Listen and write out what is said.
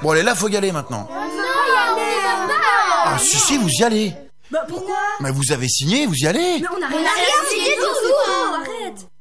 Bon, allez, là, faut y aller maintenant. On veut pas y aller. Ah, si, vous y allez. Bah pourquoi? Mais vous avez signé, vous y allez. Mais on a rien rien signé du tout. Arrête.